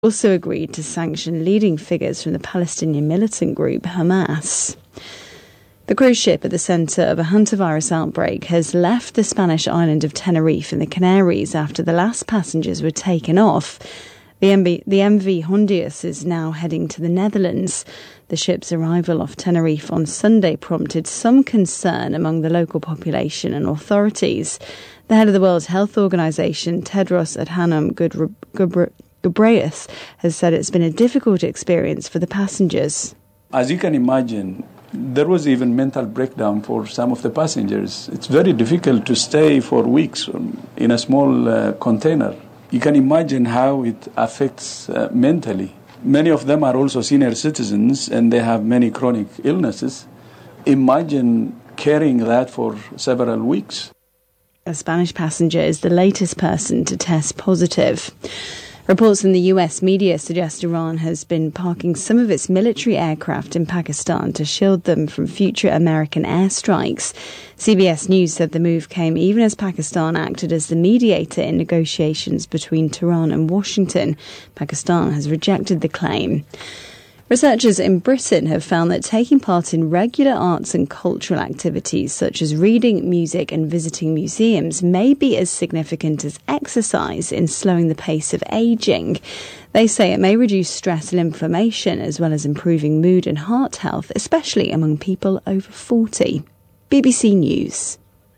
also agreed to sanction leading figures from the Palestinian militant group Hamas. The cruise ship at the centre of a hantavirus outbreak has left the Spanish island of Tenerife in the Canaries after the last passengers were taken off. The MV Hondius is now heading to the Netherlands. The ship's arrival off Tenerife on Sunday prompted some concern among the local population and authorities. The head of the World Health Organization, Tedros Adhanom Ghebreyesus, has said it's been a difficult experience for the passengers. As you can imagine, there was even mental breakdown for some of the passengers. It's very difficult to stay for weeks in a small container. You can imagine how it affects mentally. Many of them are also senior citizens and they have many chronic illnesses. Imagine carrying that for several weeks. A Spanish passenger is the latest person to test positive. Reports in the US media suggest Iran has been parking some of its military aircraft in Pakistan to shield them from future American airstrikes. CBS News said the move came even as Pakistan acted as the mediator in negotiations between Tehran and Washington. Pakistan has rejected the claim. Researchers in Britain have found that taking part in regular arts and cultural activities such as reading, music and visiting museums may be as significant as exercise in slowing the pace of ageing. They say it may reduce stress and inflammation as well as improving mood and heart health, especially among people over 40. BBC News.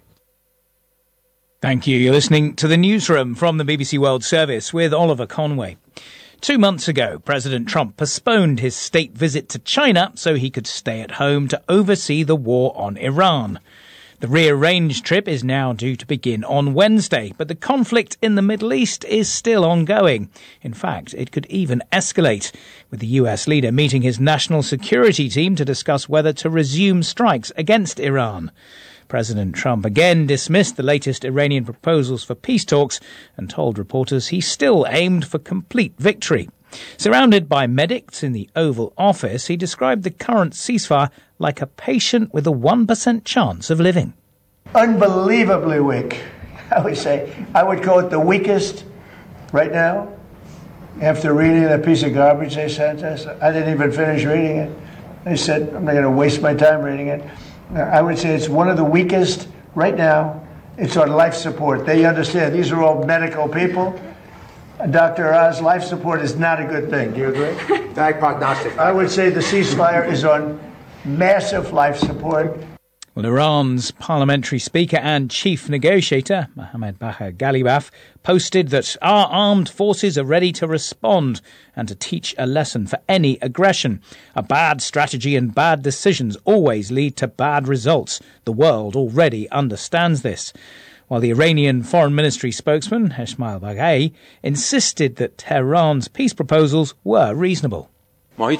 Thank you. You're listening to the Newsroom from the BBC World Service with Oliver Conway. 2 months ago, President Trump postponed his state visit to China so he could stay at home to oversee the war on Iran. The rearranged trip is now due to begin on Wednesday, but the conflict in the Middle East is still ongoing. In fact, it could even escalate, with the US leader meeting his national security team to discuss whether to resume strikes against Iran. President Trump again dismissed the latest Iranian proposals for peace talks and told reporters he still aimed for complete victory. Surrounded by medics in the Oval Office, he described the current ceasefire like a patient with a 1% chance of living. Unbelievably weak, I would say. I would call it the weakest right now. After reading a piece of garbage they sent us, I didn't even finish reading it. They said, I'm not going to waste my time reading it. I would say it's one of the weakest right now. It's on life support. They understand. These are all medical people. Dr. Oz, life support is not a good thing. Do you agree? Bad prognostic. I would say the ceasefire is on massive life support. Well, Iran's parliamentary speaker and chief negotiator, Mohammad Bagher Ghalibaf, posted that our armed forces are ready to respond and to teach a lesson for any aggression. A bad strategy and bad decisions always lead to bad results. The world already understands this. While the Iranian Foreign Ministry spokesman, Esmail Baghai, insisted that Tehran's peace proposals were reasonable. We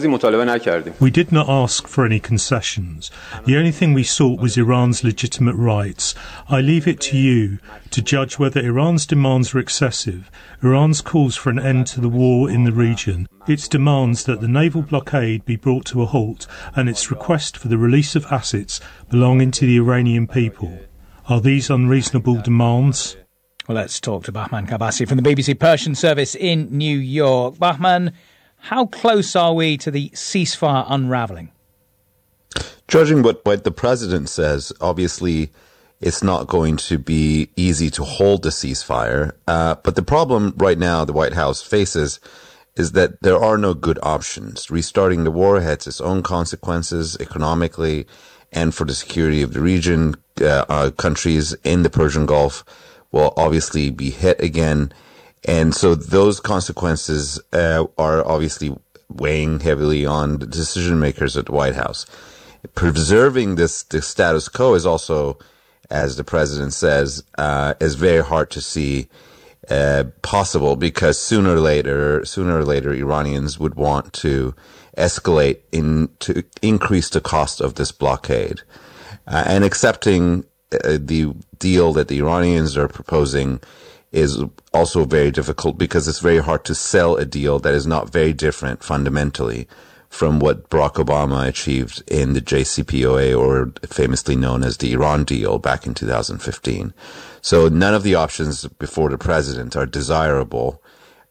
did not ask for any concessions. The only thing we sought was Iran's legitimate rights. I leave it to you to judge whether Iran's demands are excessive. Iran's calls for an end to the war in the region, its demands that the naval blockade be brought to a halt, and its request for the release of assets belonging to the Iranian people. Are these unreasonable demands? Well, let's talk to Bahman Kabasi from the BBC Persian Service in New York. Bahman, how close are we to the ceasefire unravelling? Judging what the president says, obviously it's not going to be easy to hold the ceasefire. But the problem right now the White House faces is that there are no good options. Restarting the war has its own consequences economically and for the security of the region. Countries in the Persian Gulf will obviously be hit again. And so those consequences are obviously weighing heavily on the decision makers at the White House. Preserving the status quo is also, as the president says, is very hard to see possible, because sooner or later Iranians would want to escalate to increase the cost of this blockade. And accepting the deal that the Iranians are proposing is also very difficult, because it's very hard to sell a deal that is not very different fundamentally from what Barack Obama achieved in the JCPOA, or famously known as the Iran deal back in 2015. So none of the options before the president are desirable.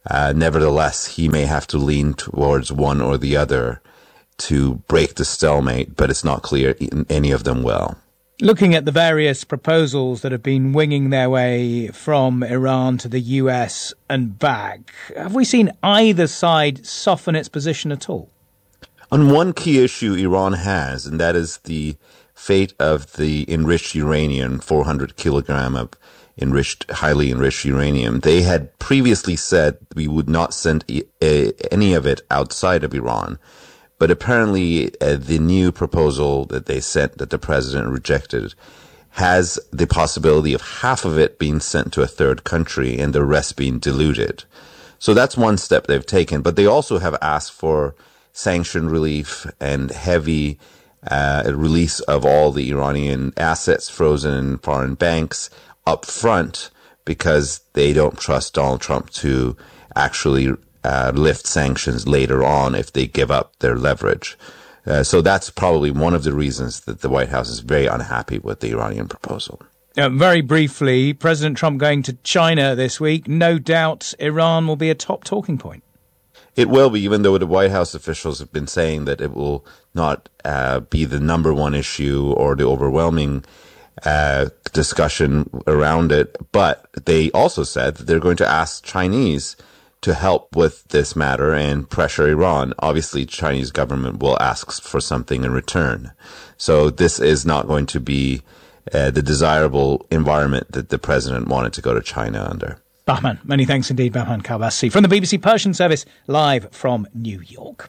Nevertheless, he may have to lean towards one or the other to break the stalemate, but it's not clear any of them will. Looking at the various proposals that have been winging their way from Iran to the US and back, have we seen either side soften its position at all? On one key issue Iran has, and that is the fate of the enriched uranium, 400 kilogram of highly enriched uranium. They had previously said we would not send any of it outside of Iran. But apparently the new proposal that they sent, that the president rejected, has the possibility of half of it being sent to a third country and the rest being diluted. So that's one step they've taken. But they also have asked for sanction relief and heavy release of all the Iranian assets frozen in foreign banks up front, because they don't trust Donald Trump to actually lift sanctions later on if they give up their leverage. So that's probably one of the reasons that the White House is very unhappy with the Iranian proposal. Very briefly, President Trump going to China this week. No doubt Iran will be a top talking point. It will be, even though the White House officials have been saying that it will not be the number one issue or the overwhelming discussion around it. But they also said that they're going to ask Chinese to help with this matter and pressure Iran. Obviously, Chinese government will ask for something in return. So this is not going to be the desirable environment that the president wanted to go to China under. Bahman, many thanks indeed, Bahman Kalbasi, from the BBC Persian Service, live from New York.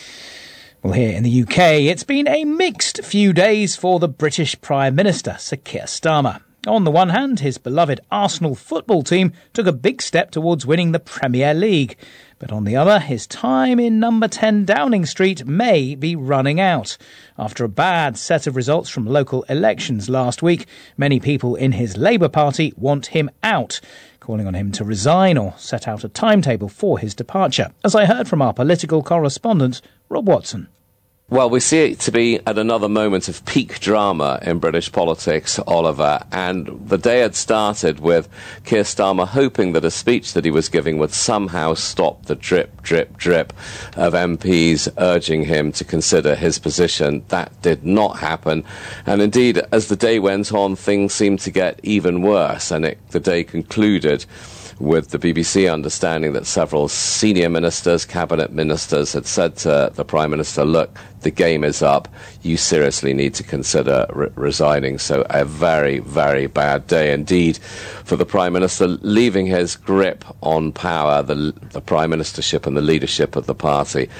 Well, here in the UK, it's been a mixed few days for the British Prime Minister, Sir Keir Starmer. On the one hand, his beloved Arsenal football team took a big step towards winning the Premier League. But on the other, his time in number 10 Downing Street may be running out. After a bad set of results from local elections last week, many people in his Labour Party want him out, calling on him to resign or set out a timetable for his departure, as I heard from our political correspondent, Rob Watson. Well, we see it to be at another moment of peak drama in British politics, Oliver, and the day had started with Keir Starmer hoping that a speech that he was giving would somehow stop the drip, drip, drip of MPs urging him to consider his position. That did not happen, and indeed, as the day went on, things seemed to get even worse, and the day concluded with the BBC understanding that several senior ministers, cabinet ministers, had said to the Prime Minister, look, the game is up, you seriously need to consider resigning. So a very, very bad day indeed for the Prime Minister, leaving his grip on power, the Prime Ministership and the leadership of the party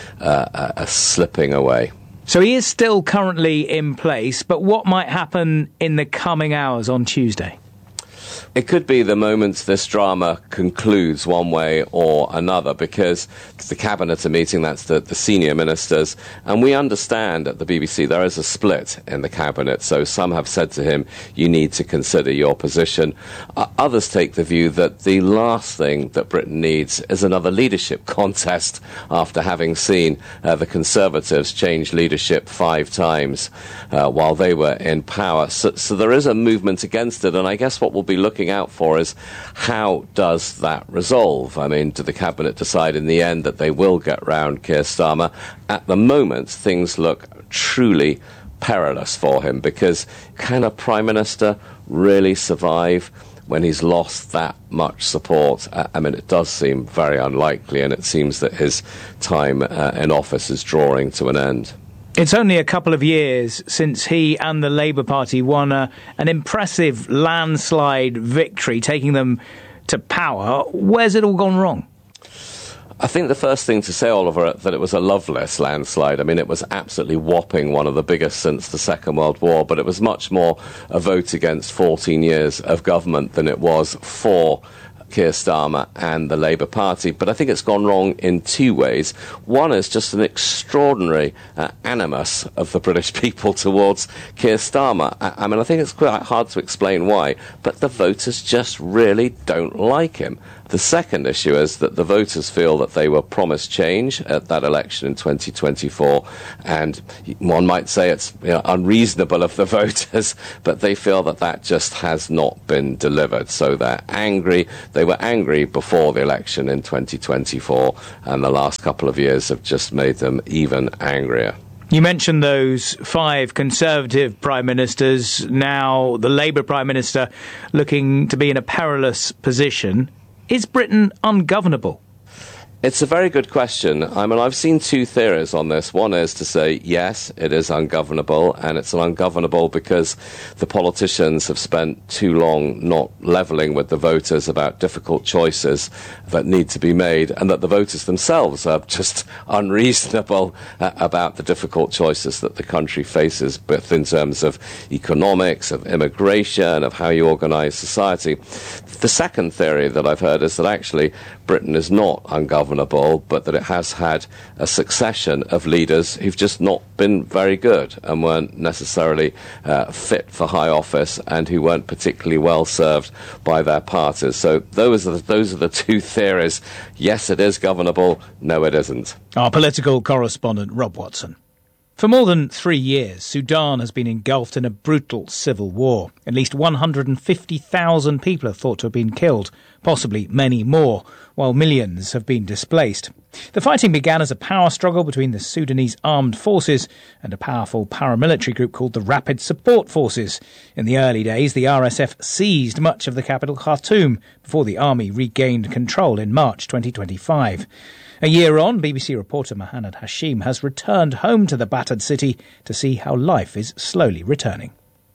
slipping away. So he is still currently in place, but what might happen in the coming hours on Tuesday? It could be the moment this drama concludes one way or another, because the cabinet are meeting, that's the senior ministers, and we understand at the BBC there is a split in the cabinet, so some have said to him, you need to consider your position. Others take the view that the last thing that Britain needs is another leadership contest after having seen the Conservatives change leadership 5 times while they were in power. So there is a movement against it, and I guess what we'll be looking out for is how does that resolve? I mean, do the cabinet decide in the end that they will get round Keir Starmer? At the moment, things look truly perilous for him, because can a Prime Minister really survive when he's lost that much support? I mean, it does seem very unlikely, and it seems that his time in office is drawing to an end. It's only a couple of years since he and the Labour Party won an impressive landslide victory, taking them to power. Where's it all gone wrong? I think the first thing to say, Oliver, that it was a loveless landslide. I mean, it was absolutely whopping, one of the biggest since the Second World War, but it was much more a vote against 14 years of government than it was for Keir Starmer and the Labour Party. But I think it's gone wrong in 2 ways. One is just an extraordinary animus of the British people towards Keir Starmer. I mean, I think it's quite hard to explain why, but the voters just really don't like him. The second issue is that the voters feel that they were promised change at that election in 2024, and one might say it's unreasonable of the voters, but they feel that that just has not been delivered. So they're angry. They were angry before the election in 2024, and the last couple of years have just made them even angrier. You mentioned those 5 Conservative Prime Ministers, now the Labour Prime Minister looking to be in a perilous position. Is Britain ungovernable? It's a very good question. I mean, I've seen 2 theories on this. One is to say, yes, it is ungovernable, and it's ungovernable because the politicians have spent too long not levelling with the voters about difficult choices that need to be made, and that the voters themselves are just unreasonable about the difficult choices that the country faces, both in terms of economics, of immigration, of how you organise society. The second theory that I've heard is that actually Britain is not ungovernable, but that it has had a succession of leaders who've just not been very good and weren't necessarily fit for high office, and who weren't particularly well served by their parties. So those are the 2 theories. Yes, it is governable. No, it isn't. Our political correspondent, Rob Watson. For more than 3 years, Sudan has been engulfed in a brutal civil war. At least 150,000 people are thought to have been killed, possibly many more, while millions have been displaced. The fighting began as a power struggle between the Sudanese armed forces and a powerful paramilitary group called the Rapid Support Forces. In the early days, the RSF seized much of the capital Khartoum before the army regained control in March 2025. A year on, BBC reporter Mohanad Hashim has returned home to the battered city to see how life is slowly returning.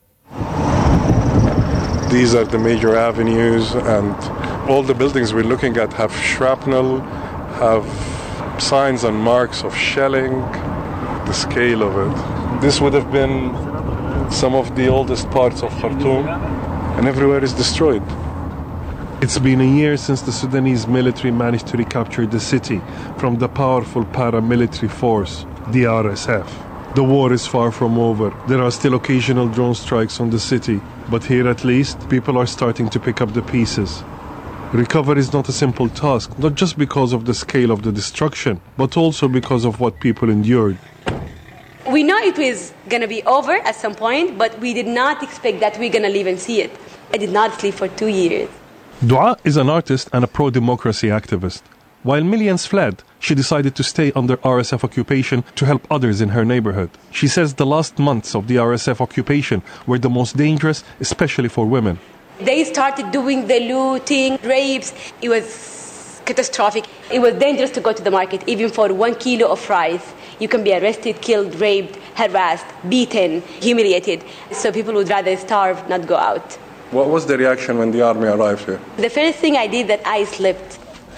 These are the major avenues, and all the buildings we're looking at have shrapnel, have signs and marks of shelling, the scale of it. This would have been some of the oldest parts of Khartoum, and everywhere is destroyed. It's been a year since the Sudanese military managed to recapture the city from the powerful paramilitary force, the RSF. The war is far from over. There are still occasional drone strikes on the city, but here at least, people are starting to pick up the pieces. Recovery is not a simple task, not just because of the scale of the destruction, but also because of what people endured. We know it was going to be over at some point, but we did not expect that we're going to live and see it. I did not sleep for 2 years. Dua is an artist and a pro-democracy activist. While millions fled, she decided to stay under RSF occupation to help others in her neighborhood. She says the last months of the RSF occupation were the most dangerous, especially for women. They started doing the looting, rapes. It was catastrophic. It was dangerous to go to the market, even for 1 kilo of rice. You can be arrested, killed, raped, harassed, beaten, humiliated. So people would rather starve, not go out. What was the reaction when the army arrived here? The first thing I did, that I slept.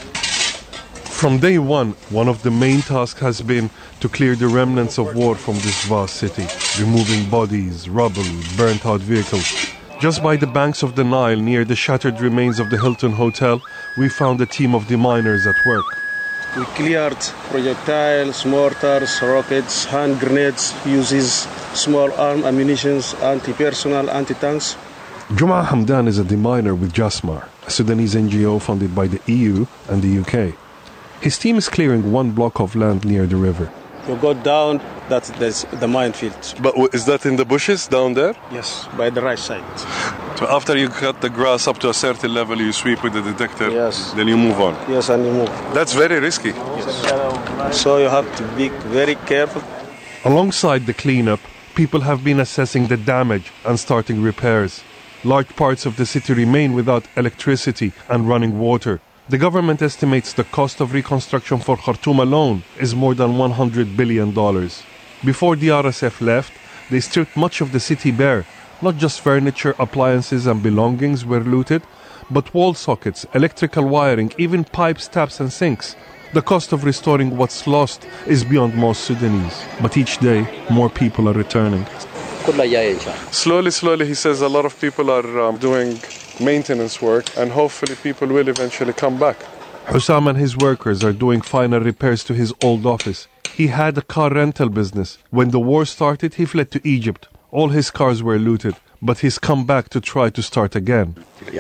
From day one of the main tasks has been to clear the remnants of war from this vast city, removing bodies, rubble, burnt-out vehicles. Just by the banks of the Nile, near the shattered remains of the Hilton Hotel, we found a team of deminers at work. We cleared projectiles, mortars, rockets, hand grenades, uses small arm ammunition, anti-personnel, anti-tanks. Juma Hamdan is a deminer with Jasmar, a Sudanese NGO funded by the EU and the UK. His team is clearing 1 block of land near the river. You go down, that's the minefield. But is that in the bushes down there? Yes, by the right side. So after you cut the grass up to a certain level, you sweep with the detector, yes. Then you move on? Yes, and you move. That's very risky. Yes. So you have to be very careful. Alongside the cleanup, people have been assessing the damage and starting repairs. Large parts of the city remain without electricity and running water. The government estimates the cost of reconstruction for Khartoum alone is more than $100 billion. Before the RSF left, they stripped much of the city bare. Not just furniture, appliances and belongings were looted, but wall sockets, electrical wiring, even pipes, taps and sinks. The cost of restoring what's lost is beyond most Sudanese. But each day, more people are returning. Slowly, he says a lot of people are doing maintenance work, and hopefully people will eventually come back. Hussam and his workers are doing final repairs to his old office. He had a car rental business. When the war started, he fled to Egypt. All his cars were looted, but he's come back to try to start again.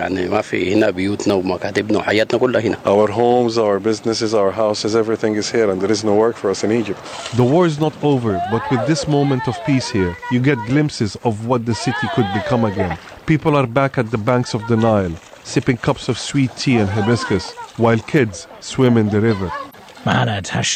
Our homes, our businesses, our houses, everything is here, and there is no work for us in Egypt. The war is not over, but with this moment of peace here, you get glimpses of what the city could become again. People are back at the banks of the Nile, sipping cups of sweet tea and hibiscus, while kids swim in the river. Mahanad Hashim.